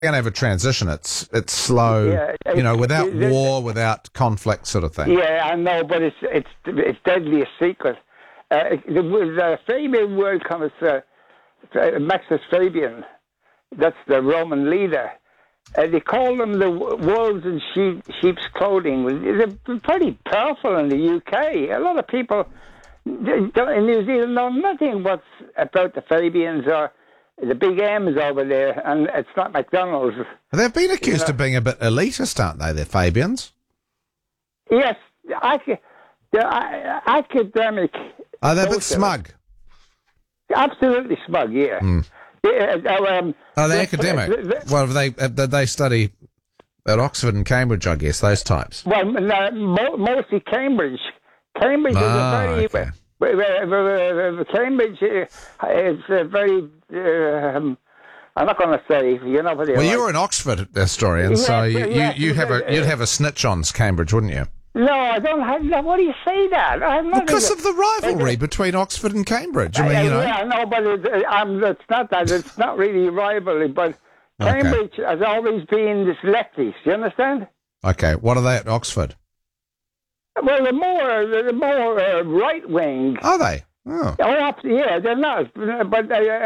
going to have a transition. It's slow, without war, without conflict sort of thing. Yeah, I know, but it's deadly a secret. The Fabian word comes Maxus Fabian. That's the Roman leader. They call them the wolves in sheep's clothing. They're pretty powerful in the UK. A lot of people in New Zealand know nothing about the Fabians or the big M's over there, and it's not McDonald's. They've been accused of being a bit elitist, aren't they, the Fabians? Yes, academic. Are they a bit smug? Absolutely smug, yeah. Mm. Are they academic? Well, did they study at Oxford and Cambridge, I guess, those types? Well, mostly Cambridge. Cambridge is a very... Cambridge is a very... I'm not going to say, Well, you're an Oxford historian, so you'd have a snitch on Cambridge, wouldn't you? No, I don't have. Why do you say that? Because of the rivalry between Oxford and Cambridge. I mean, Yeah, no, but it's not that. It's not really rivalry, but Cambridge has always been this lefties. You understand? Okay, what are they at Oxford? Well, they're more right wing. Are they? Oh, yeah, they're not. But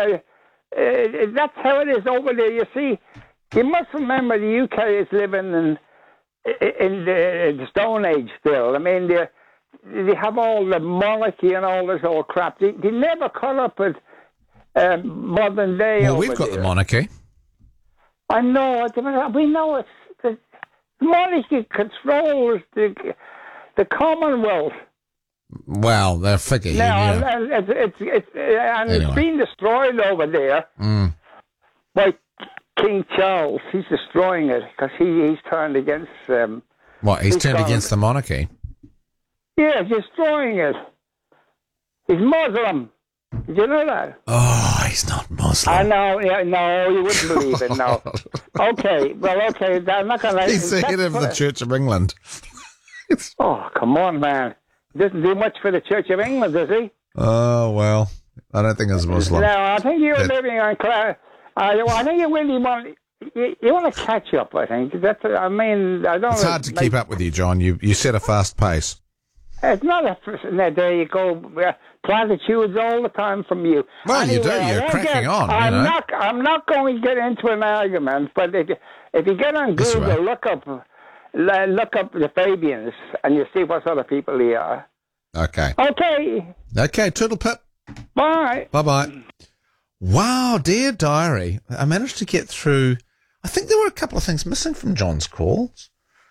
that's how it is over there. You see, you must remember the UK is living in the Stone Age still. I mean, they have all the monarchy and all this old crap. They never caught up with modern day. Well, we've got the monarchy. I know. We know it's the monarchy controls the Commonwealth. Well, they're figgy. Now, it's been destroyed over there by King Charles. He's destroying it because he's turned against... He's turned against the monarchy? Yeah, he's destroying it. He's Muslim. Did you know that? Oh, he's not Muslim. I know. Yeah, no, you wouldn't believe it, no. Okay, I'm not going to... He's the head of the Church of England. Oh, come on, man. He doesn't do much for the Church of England, does he? Oh, well, I don't think he's Muslim. No, I think you're living on... I think you really want... You want to catch up, I think. I don't... It's hard to keep up with you, John. You set a fast pace. It's not a... There you go. Platitudes all the time from you. Well, anyway, you do. You're cracking on. I'm not going to get into an argument, but if you get on Google, look up the Fabians, and you see what sort of people they are. Okay. Okay, Toodle Pip. Bye. Bye-bye. Wow, dear diary. I managed to get through... I think there were a couple of things missing from John's calls.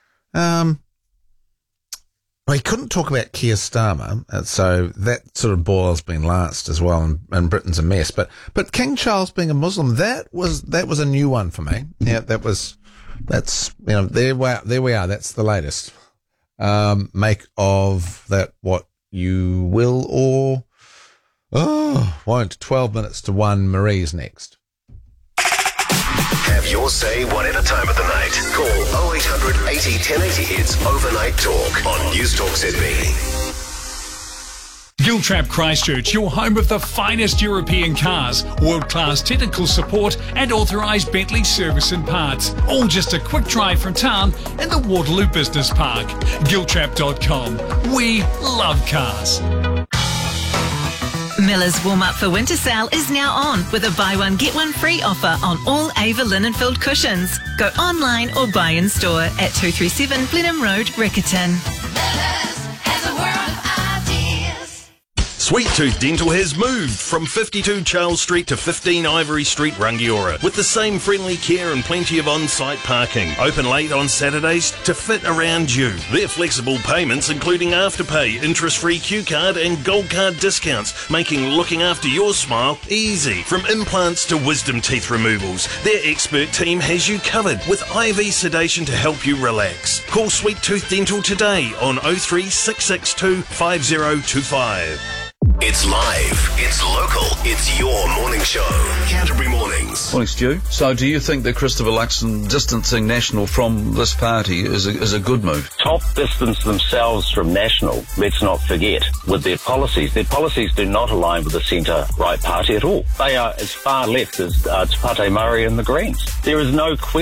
Well, he couldn't talk about Keir Starmer, so that sort of boil's been last as well, and Britain's a mess. But King Charles being a Muslim, that was a new one for me. Yeah, there we are. That's the latest. Make of that what you will or won't. 12 minutes to 1. Marie's next. Have your say whatever time of the night. Call 0800 80 1080 hits Overnight Talk on News Talk Sydney. Giltrap Christchurch, your home of the finest European cars, world-class technical support and authorised Bentley service and parts. All just a quick drive from town in the Waterloo Business Park. Giltrap.com. We love cars. Miller's Warm Up for Winter sale is now on with a buy one get one free offer on all Ava linen-filled cushions. Go online or buy in store at 237 Blenheim Road, Riccarton. Miller's has a world of ideas. Sweet Tooth Dental has moved from 52 Charles Street to 15 Ivory Street, Rangiora, with the same friendly care and plenty of on-site parking. Open late on Saturdays to fit around you. Their flexible payments, including Afterpay, interest-free Q card and Gold card discounts, making looking after your smile easy. From implants to wisdom teeth removals, their expert team has you covered with IV sedation to help you relax. Call Sweet Tooth Dental today on 03 662 5025. It's live, it's local, it's your morning show. Canterbury Mornings. Morning, Stu. So do you think that Christopher Luxon distancing National from this party is a good move? Top distance themselves from National, let's not forget, with their policies. Their policies do not align with the centre-right party at all. They are as far left as Te Pate Murray and the Greens. There is no question